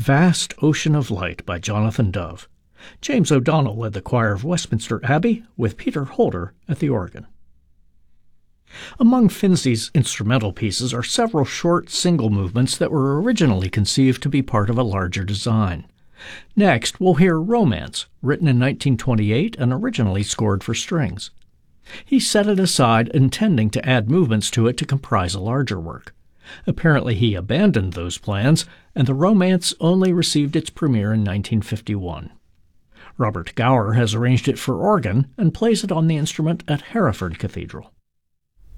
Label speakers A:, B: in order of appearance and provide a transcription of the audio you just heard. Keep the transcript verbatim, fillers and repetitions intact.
A: Vast Ocean of Light by Jonathan Dove. James O'Donnell led the choir of Westminster Abbey, with Peter Holder at the organ. Among Finzi's instrumental pieces are several short single movements that were originally conceived to be part of a larger design. Next, we'll hear Romance, written in nineteen twenty-eight and originally scored for strings. He set it aside, intending to add movements to it to comprise a larger work. Apparently he abandoned those plans, and the Romance only received its premiere in nineteen fifty-one. Robert Gower has arranged it for organ and plays it on the instrument at Hereford Cathedral.